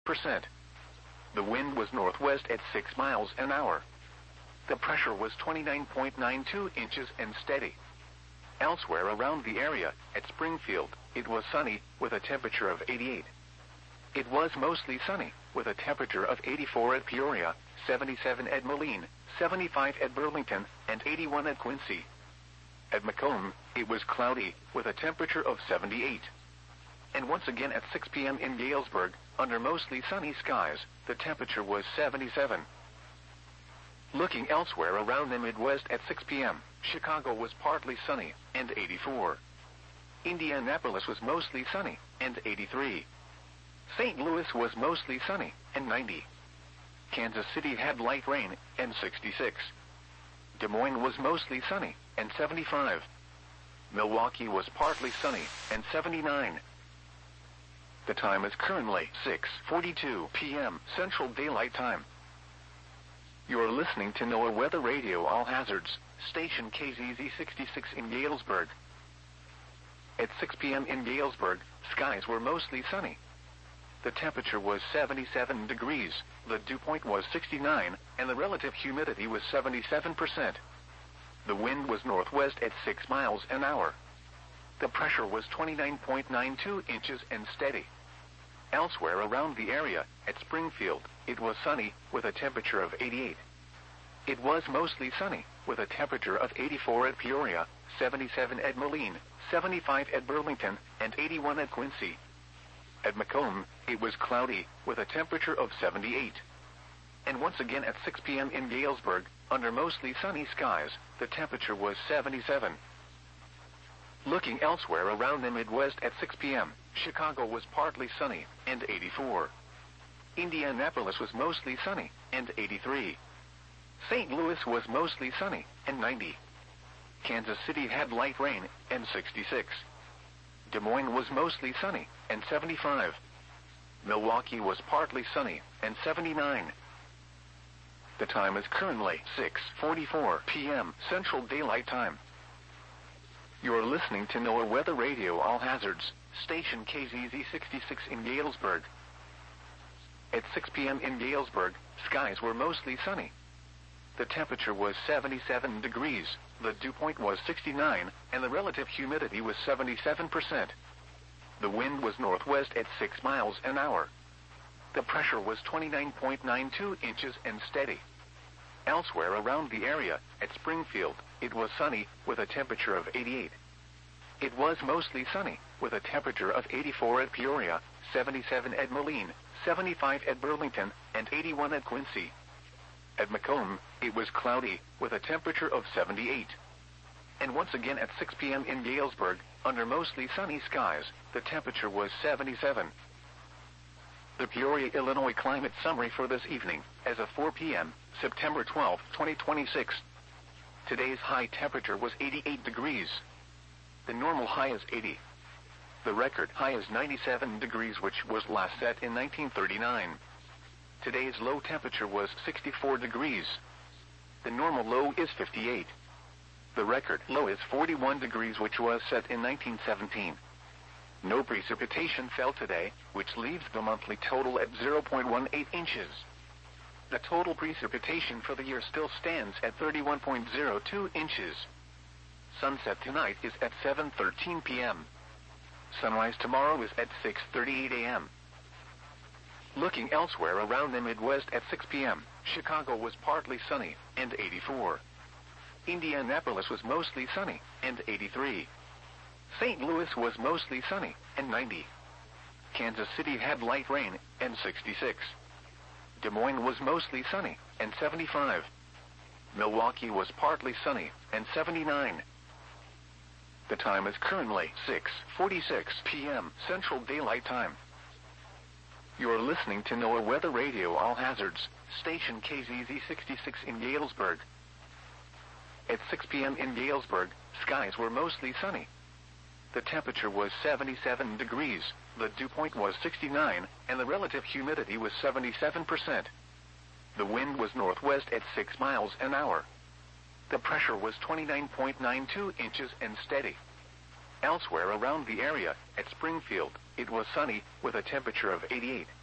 76%. The wind was northwest at 6 miles an hour. The pressure was 29.92 inches and steady. Elsewhere around the area, at Springfield, it was sunny, with a temperature of 88. It was mostly sunny, with a temperature of 84 at Peoria, 77 at Moline, 75 at Burlington, and 81 at Quincy. At Macomb, it was cloudy, with a temperature of 78. And once again at 6 p.m. in Galesburg, under mostly sunny skies, the temperature was 77. Looking elsewhere around the Midwest at 6 p.m., Chicago was partly sunny, and 84. Indianapolis was mostly sunny, and 83. St. Louis was mostly sunny, and 90. Kansas City had light rain, and 66. Des Moines was mostly sunny, and 75. Milwaukee was partly sunny, and 79. The time is currently 6:42 p.m. Central Daylight Time. You are listening to NOAA Weather Radio All Hazards, station KZZ 66 in Galesburg. At 6 p.m. in Galesburg, skies were mostly sunny. The temperature was 77 degrees, the dew point was 69, and the relative humidity was 77%. The wind was northwest at 6 miles an hour. The pressure was 29.92 inches and steady. Elsewhere around the area, at Springfield, it was sunny, with a temperature of 88. It was mostly sunny, with a temperature of 84 at Peoria, 77 at Moline, 75 at Burlington, and 81 at Quincy. At Macomb, it was cloudy, with a temperature of 78. And once again at 6 p.m. in Galesburg, under mostly sunny skies, the temperature was 77. Looking elsewhere around the Midwest at 6 p.m., Chicago was partly sunny, and 84. Indianapolis was mostly sunny, and 83. St. Louis was mostly sunny, and 90. Kansas City had light rain, and 66. Des Moines was mostly sunny, and 75. Milwaukee was partly sunny, and 79. The time is currently 6:44 p.m. Central Daylight Time. You are listening to NOAA Weather Radio All Hazards, station KZZ 66 in Galesburg. At 6 p.m. in Galesburg, skies were mostly sunny. The temperature was 77 degrees, the dew point was 69, and the relative humidity was 77%. The wind was northwest at 6 miles an hour. The pressure was 29.92 inches and steady. Elsewhere around the area, at Springfield, it was sunny, with a temperature of 88. It was mostly sunny, with a temperature of 84 at Peoria, 77 at Moline, 75 at Burlington, and 81 at Quincy. At Macomb, it was cloudy, with a temperature of 78. And once again at 6 p.m. in Galesburg, under mostly sunny skies, the temperature was 77. The Peoria, Illinois climate summary for this evening, as of 4 p.m., September 12, 2026. Today's high temperature was 88 degrees. The normal high is 80. The record high is 97 degrees, which was last set in 1939. Today's low temperature was 64 degrees. The normal low is 58. The record low is 41 degrees, which was set in 1917. No precipitation fell today, which leaves the monthly total at 0.18 inches. The total precipitation for the year still stands at 31.02 inches. Sunset tonight is at 7:13 p.m. Sunrise tomorrow is at 6:38 a.m. Looking elsewhere around the Midwest at 6 p.m., Chicago was partly sunny, and 84. Indianapolis was mostly sunny, and 83. St. Louis was mostly sunny, and 90. Kansas City had light rain, and 66. Des Moines was mostly sunny, and 75. Milwaukee was partly sunny, and 79. The time is currently 6:46 p.m. Central Daylight Time. You are listening to NOAA Weather Radio All Hazards, station KZZ 66 in Galesburg. At 6 p.m. in Galesburg, skies were mostly sunny. The temperature was 77 degrees, the dew point was 69, and the relative humidity was 77%. The wind was northwest at 6 miles an hour. The pressure was 29.92 inches and steady. Elsewhere around the area, at Springfield, it was sunny, with a temperature of 88.